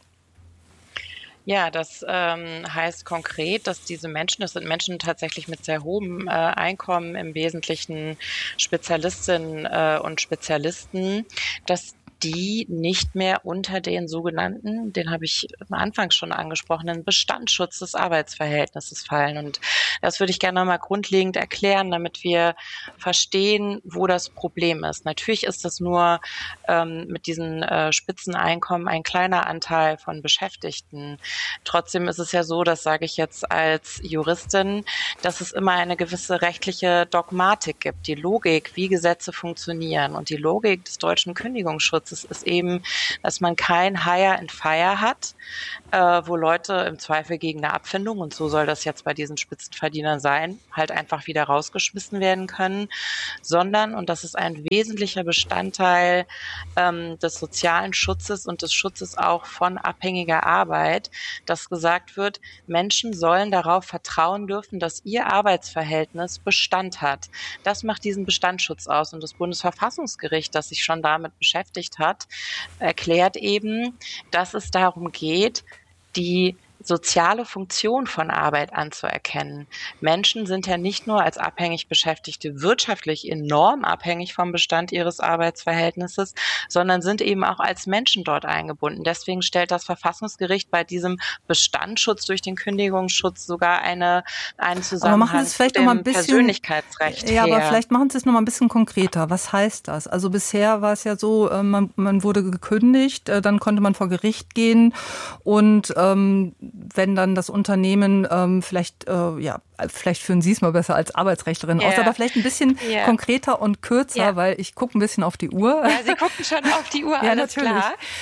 Ja, das heißt konkret, dass diese Menschen, das sind Menschen tatsächlich mit sehr hohem Einkommen, im Wesentlichen Spezialistinnen und Spezialisten, dass die nicht mehr unter den sogenannten, den habe ich am Anfang schon angesprochenen, Bestandsschutz des Arbeitsverhältnisses fallen. Und das würde ich gerne mal grundlegend erklären, damit wir verstehen, wo das Problem ist. Natürlich ist das nur mit diesen Spitzeneinkommen ein kleiner Anteil von Beschäftigten. Trotzdem ist es ja so, das sage ich jetzt als Juristin, dass es immer eine gewisse rechtliche Dogmatik gibt, die Logik, wie Gesetze funktionieren. Und die Logik des deutschen Kündigungsschutzes ist eben, dass man kein Hire and Fire hat, wo Leute im Zweifel gegen eine Abfindung, und so soll das jetzt bei diesen Spitzenverdienern sein, halt einfach wieder rausgeschmissen werden können, sondern, und das ist ein wesentlicher Bestandteil des sozialen Schutzes und des Schutzes auch von abhängiger Arbeit, dass gesagt wird, Menschen sollen darauf vertrauen dürfen, dass ihr Arbeitsverhältnis Bestand hat. Das macht diesen Bestandsschutz aus. Und das Bundesverfassungsgericht, das sich schon damit beschäftigt hat, erklärt eben, dass es darum geht, die soziale Funktion von Arbeit anzuerkennen. Menschen sind ja nicht nur als abhängig Beschäftigte wirtschaftlich enorm abhängig vom Bestand ihres Arbeitsverhältnisses, sondern sind eben auch als Menschen dort eingebunden. Deswegen stellt das Verfassungsgericht bei diesem Bestandsschutz durch den Kündigungsschutz sogar einen Zusammenhang mit dem Persönlichkeitsrecht her. Aber vielleicht machen Sie es noch mal ein bisschen konkreter. Was heißt das? Also bisher war es ja so, man wurde gekündigt, dann konnte man vor Gericht gehen und wenn dann das Unternehmen vielleicht führen Sie es mal besser als Arbeitsrechtlerin aus, aber vielleicht ein bisschen konkreter und kürzer, weil ich gucke ein bisschen auf die Uhr. Ja, Sie gucken schon auf die Uhr, ja, alles natürlich.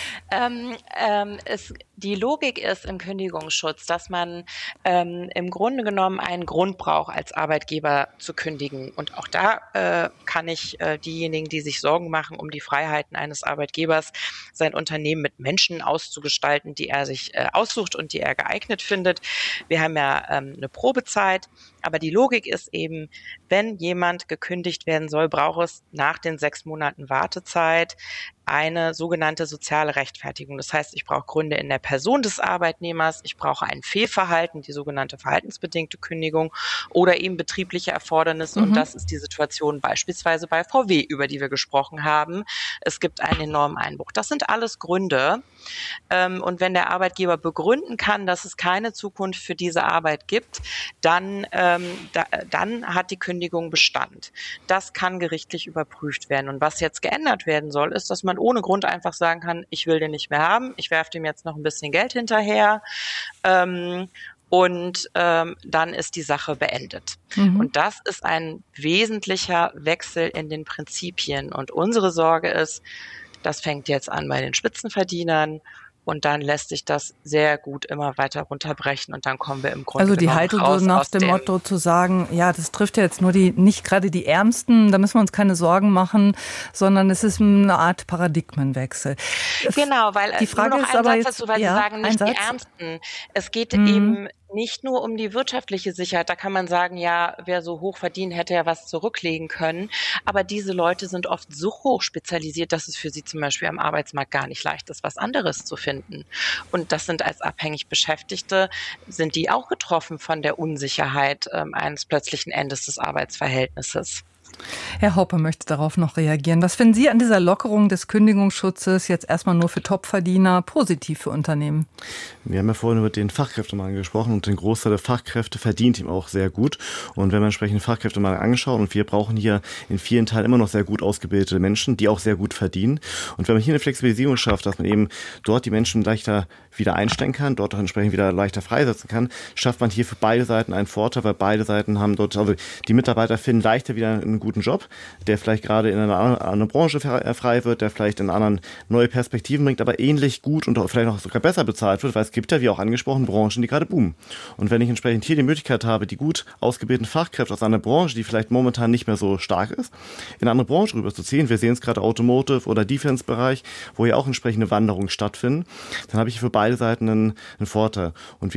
Klar. Die Logik ist im Kündigungsschutz, dass man im Grunde genommen einen Grund braucht, als Arbeitgeber zu kündigen. Und auch da kann ich diejenigen, die sich Sorgen machen um die Freiheiten eines Arbeitgebers, sein Unternehmen mit Menschen auszugestalten, die er sich aussucht und die er geeignet findet. Wir haben ja eine Probezeit, aber die Logik ist eben, wenn jemand gekündigt werden soll, braucht es nach den 6 Monaten Wartezeit eine sogenannte soziale Rechtfertigung. Das heißt, ich brauche Gründe in der Person des Arbeitnehmers, ich brauche ein Fehlverhalten, die sogenannte verhaltensbedingte Kündigung oder eben betriebliche Erfordernisse. Und das ist die Situation beispielsweise bei VW, über die wir gesprochen haben. Es gibt einen enormen Einbruch. Das sind alles Gründe. Und wenn der Arbeitgeber begründen kann, dass es keine Zukunft für diese Arbeit gibt, dann hat die Kündigung Bestand. Das kann gerichtlich überprüft werden. Und was jetzt geändert werden soll, ist, dass man ohne Grund einfach sagen kann, ich will den nicht mehr haben, ich werfe dem jetzt noch ein bisschen Geld hinterher und dann ist die Sache beendet. Und das ist ein wesentlicher Wechsel in den Prinzipien. Und unsere Sorge ist, das fängt jetzt an bei den Spitzenverdienern und dann lässt sich das sehr gut immer weiter runterbrechen und dann kommen wir im Grunde also die Haltung so nach dem Motto zu sagen, ja, das trifft ja jetzt nur nicht gerade die Ärmsten, da müssen wir uns keine Sorgen machen, sondern es ist eine Art Paradigmenwechsel. Genau, weil die Frage nur noch ist ein aber Satz jetzt, dazu, weil Sie sagen, nicht die Ärmsten. Es geht eben nicht nur um die wirtschaftliche Sicherheit. Da kann man sagen, ja, wer so hoch verdient, hätte ja was zurücklegen können. Aber diese Leute sind oft so hoch spezialisiert, dass es für sie zum Beispiel am Arbeitsmarkt gar nicht leicht ist, was anderes zu finden. Und das sind als abhängig Beschäftigte, sind die auch getroffen von der Unsicherheit eines plötzlichen Endes des Arbeitsverhältnisses. Herr Haupe möchte darauf noch reagieren. Was finden Sie an dieser Lockerung des Kündigungsschutzes jetzt erstmal nur für Topverdiener positiv für Unternehmen? Wir haben ja vorhin über den Fachkräftemangel gesprochen und den Großteil der Fachkräfte verdient ihm auch sehr gut. Und wenn man entsprechend den Fachkräftemangel angeschaut und wir brauchen hier in vielen Teilen immer noch sehr gut ausgebildete Menschen, die auch sehr gut verdienen. Und wenn man hier eine Flexibilisierung schafft, dass man eben dort die Menschen leichter wieder einstellen kann, dort auch entsprechend wieder leichter freisetzen kann, schafft man hier für beide Seiten einen Vorteil, weil beide Seiten haben dort, also die Mitarbeiter finden leichter wieder einen guten Job, der vielleicht gerade in einer anderen Branche frei wird, der vielleicht in anderen neue Perspektiven bringt, aber ähnlich gut und vielleicht noch sogar besser bezahlt wird, weil es gibt ja, wie auch angesprochen, Branchen, die gerade boomen. Und wenn ich entsprechend hier die Möglichkeit habe, die gut ausgebildeten Fachkräfte aus einer Branche, die vielleicht momentan nicht mehr so stark ist, in eine andere Branche rüberzuziehen, wir sehen es gerade Automotive- oder Defense-Bereich, wo ja auch entsprechende Wanderungen stattfinden, dann habe ich für beide Seiten einen Vorteil. Und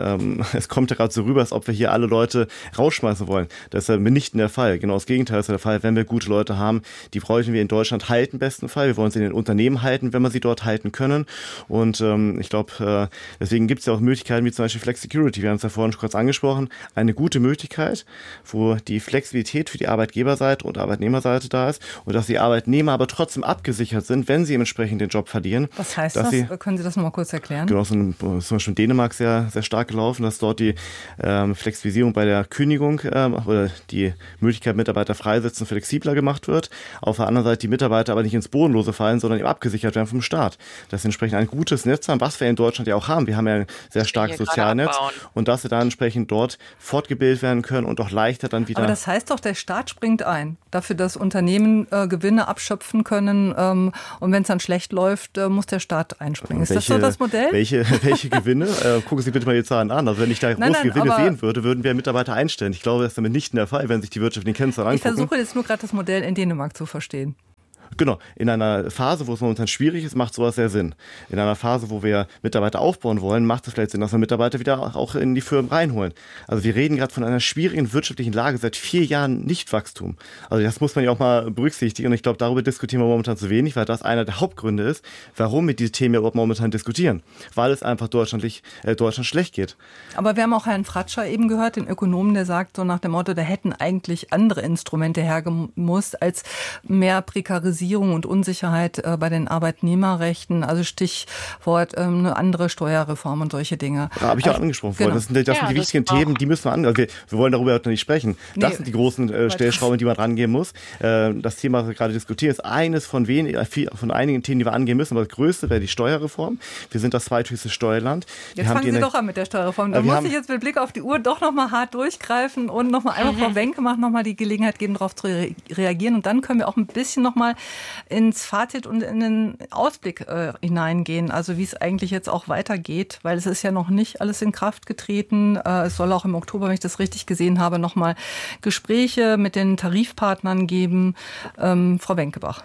es kommt ja gerade so rüber, als ob wir hier alle Leute rausschmeißen wollen. Das ist ja mitnichten der Fall. Genau das Gegenteil ist der Fall. Wenn wir gute Leute haben, die wollten wir in Deutschland halten, im besten Fall. Wir wollen sie in den Unternehmen halten, wenn wir sie dort halten können. Und ich glaube, deswegen gibt es ja auch Möglichkeiten wie zum Beispiel Flexicurity. Wir haben es ja vorhin schon kurz angesprochen. Eine gute Möglichkeit, wo die Flexibilität für die Arbeitgeberseite und Arbeitnehmerseite da ist und dass die Arbeitnehmer aber trotzdem abgesichert sind, wenn sie entsprechend den Job verlieren. Was heißt das? Können Sie das noch mal kurz erklären? Genau, zum Beispiel in Dänemark sehr, sehr stark gelaufen, dass dort die Flexibilisierung bei der Kündigung oder die Möglichkeit, Mitarbeiter freisetzen, flexibler gemacht wird. Auf der anderen Seite die Mitarbeiter aber nicht ins Bodenlose fallen, sondern eben abgesichert werden vom Staat. Das ist entsprechend ein gutes Netz haben, was wir in Deutschland ja auch haben. Wir haben ja ein sehr starkes Sozialnetz und dass sie dann entsprechend dort fortgebildet werden können und auch leichter dann wieder... Aber das heißt doch, der Staat springt ein, dafür, dass Unternehmen Gewinne abschöpfen können und wenn es dann schlecht läuft, muss der Staat einspringen. Ist das so das Modell? Welche Gewinne? Gucken Sie bitte mal die Zahlen an. Also wenn ich da große Gewinne sehen würde, würden wir Mitarbeiter einstellen. Ich glaube, das ist damit nicht der Fall, wenn sich die wirtschaftlichen Kennzahlen angucken. Ich versuche jetzt nur gerade das Modell in Dänemark zu verstehen. Genau, in einer Phase, wo es momentan schwierig ist, macht sowas sehr Sinn. In einer Phase, wo wir Mitarbeiter aufbauen wollen, macht es vielleicht Sinn, dass wir Mitarbeiter wieder auch in die Firmen reinholen. Also wir reden gerade von einer schwierigen wirtschaftlichen Lage, seit 4 Jahren Nichtwachstum. Also das muss man ja auch mal berücksichtigen und ich glaube, darüber diskutieren wir momentan zu wenig, weil das einer der Hauptgründe ist, warum wir diese Themen überhaupt momentan diskutieren. Weil es einfach Deutschland schlecht geht. Aber wir haben auch Herrn Fratscher eben gehört, den Ökonomen, der sagt so nach dem Motto, da hätten eigentlich andere Instrumente hergemusst als mehr Prekarisierung und Unsicherheit bei den Arbeitnehmerrechten, also Stichwort eine andere Steuerreform und solche Dinge. Habe ich auch angesprochen vorhin. Genau. Das sind die wichtigen Themen, die müssen wir angehen. Wir wollen darüber heute nicht sprechen. Das sind die großen Stellschrauben, die man rangehen muss. Das Thema, was wir gerade diskutieren, ist eines von einigen Themen, die wir angehen müssen. Aber das Größte wäre die Steuerreform. Wir sind das zweithöchste Steuerland. Jetzt fangen Sie doch an mit der Steuerreform. Da muss ich jetzt mit Blick auf die Uhr doch noch mal hart durchgreifen und noch mal einmal Frau Wenke noch mal die Gelegenheit geben, darauf zu reagieren. Und dann können wir auch ein bisschen noch mal ins Fazit und in den Ausblick hineingehen, also wie es eigentlich jetzt auch weitergeht, weil es ist ja noch nicht alles in Kraft getreten. Es soll auch im Oktober, wenn ich das richtig gesehen habe, nochmal Gespräche mit den Tarifpartnern geben. Frau Wenkebach.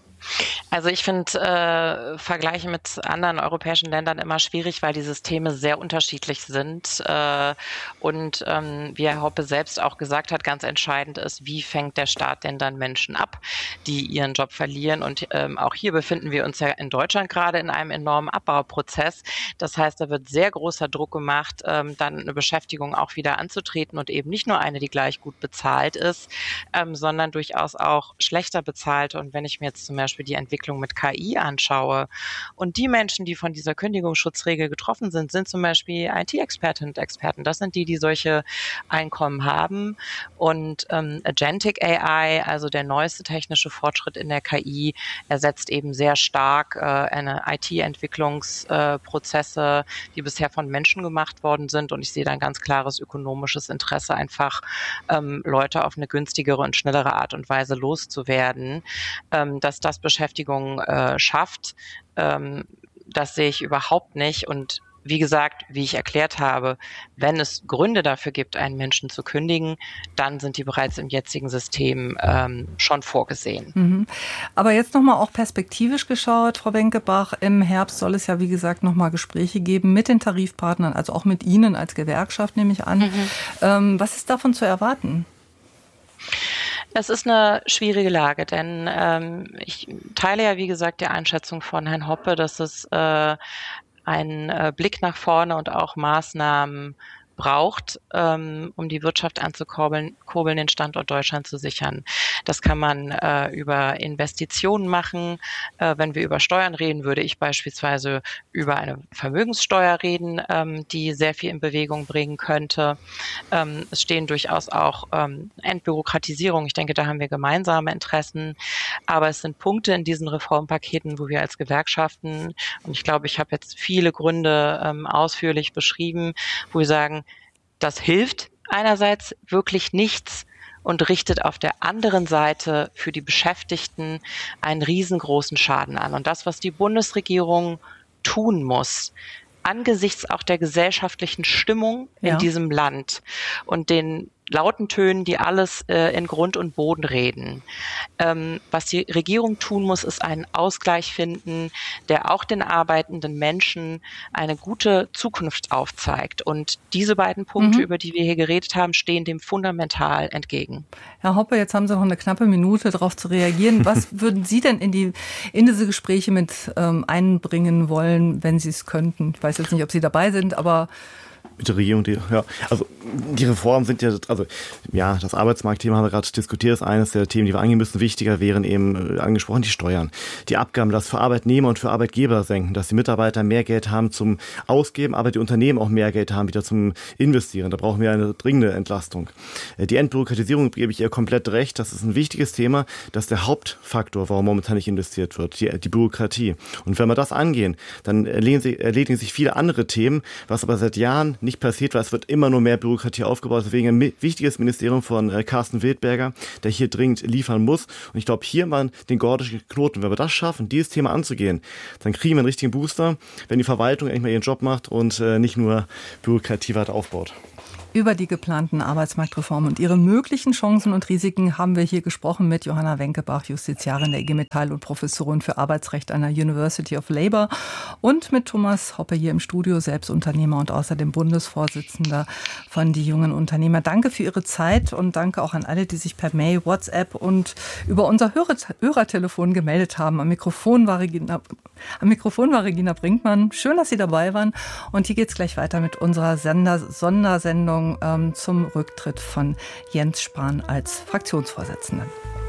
Also ich finde Vergleiche mit anderen europäischen Ländern immer schwierig, weil die Systeme sehr unterschiedlich sind. Und wie Herr Hoppe selbst auch gesagt hat, ganz entscheidend ist, wie fängt der Staat denn dann Menschen ab, die ihren Job verlieren. Und auch hier befinden wir uns ja in Deutschland gerade in einem enormen Abbauprozess. Das heißt, da wird sehr großer Druck gemacht, dann eine Beschäftigung auch wieder anzutreten und eben nicht nur eine, die gleich gut bezahlt ist, sondern durchaus auch schlechter bezahlt. Und wenn ich mir jetzt zum Beispiel die Entwicklung mit KI anschaue und die Menschen, die von dieser Kündigungsschutzregel getroffen sind, sind zum Beispiel IT-Expertinnen und Experten. Das sind die solche Einkommen haben. Und Agentic AI, also der neueste technische Fortschritt in der KI, ersetzt eben sehr stark eine IT-Entwicklungsprozesse, die bisher von Menschen gemacht worden sind. Und ich sehe da ein ganz klares ökonomisches Interesse, einfach Leute auf eine günstigere und schnellere Art und Weise loszuwerden, dass das Beschäftigung schafft. Das sehe ich überhaupt nicht. Und wie gesagt, wie ich erklärt habe, wenn es Gründe dafür gibt, einen Menschen zu kündigen, dann sind die bereits im jetzigen System schon vorgesehen. Mhm. Aber jetzt nochmal auch perspektivisch geschaut, Frau Wenkebach, im Herbst soll es ja, wie gesagt, nochmal Gespräche geben mit den Tarifpartnern, also auch mit Ihnen als Gewerkschaft, nehme ich an. Was ist davon zu erwarten? Es ist eine schwierige Lage, denn ich teile ja, wie gesagt, die Einschätzung von Herrn Hoppe, dass es einen Blick nach vorne und auch Maßnahmen braucht, um die Wirtschaft anzukurbeln, den Standort Deutschland zu sichern. Das kann man über Investitionen machen. Wenn wir über Steuern reden, würde ich beispielsweise über eine Vermögenssteuer reden, die sehr viel in Bewegung bringen könnte. Es stehen durchaus auch Entbürokratisierung. Ich denke, da haben wir gemeinsame Interessen. Aber es sind Punkte in diesen Reformpaketen, wo wir als Gewerkschaften, und ich glaube, ich habe jetzt viele Gründe ausführlich beschrieben, wo wir sagen, das hilft einerseits wirklich nichts und richtet auf der anderen Seite für die Beschäftigten einen riesengroßen Schaden an. Und das, was die Bundesregierung tun muss, angesichts auch der gesellschaftlichen Stimmung in diesem Land und den lauten Tönen, die alles in Grund und Boden reden. Was die Regierung tun muss, ist einen Ausgleich finden, der auch den arbeitenden Menschen eine gute Zukunft aufzeigt. Und diese beiden Punkte, über die wir hier geredet haben, stehen dem fundamental entgegen. Herr Hoppe, jetzt haben Sie noch eine knappe Minute, darauf zu reagieren. Was würden Sie denn in diese Gespräche mit einbringen wollen, wenn Sie es könnten? Ich weiß jetzt nicht, ob Sie dabei sind, aber mit der Regierung, also die Reformen sind das Arbeitsmarktthema haben wir gerade diskutiert, ist eines der Themen, die wir angehen müssen. Wichtiger wären eben angesprochen die Steuern, die Abgaben, das für Arbeitnehmer und für Arbeitgeber senken, dass die Mitarbeiter mehr Geld haben zum Ausgeben, aber die Unternehmen auch mehr Geld haben wieder zum Investieren. Da brauchen wir eine dringende Entlastung. Die Entbürokratisierung, gebe ich ihr komplett recht, das ist ein wichtiges Thema, das ist der Hauptfaktor, warum momentan nicht investiert wird, die Bürokratie. Und wenn wir das angehen, dann erledigen sich viele andere Themen, was aber seit Jahren nicht passiert, weil es wird immer nur mehr Bürokratie aufgebaut. Deswegen ein wichtiges Ministerium von Carsten Wildberger, der hier dringend liefern muss. Und ich glaube, hier mal den gordischen Knoten. Wenn wir das schaffen, dieses Thema anzugehen, dann kriegen wir einen richtigen Booster, wenn die Verwaltung endlich mal ihren Job macht und nicht nur Bürokratie weiter aufbaut. Über die geplanten Arbeitsmarktreformen und ihre möglichen Chancen und Risiken haben wir hier gesprochen mit Johanna Wenkebach, Justiziarin der IG Metall und Professorin für Arbeitsrecht an der University of Labour, und mit Thomas Hoppe hier im Studio, selbst Unternehmer und außerdem Bundesvorsitzender von Die Jungen Unternehmer. Danke für Ihre Zeit und danke auch an alle, die sich per Mail, WhatsApp und über unser Hörertelefon gemeldet haben. Am Mikrofon war Regina Brinkmann. Schön, dass Sie dabei waren. Und hier geht es gleich weiter mit unserer Sondersendung zum Rücktritt von Jens Spahn als Fraktionsvorsitzenden.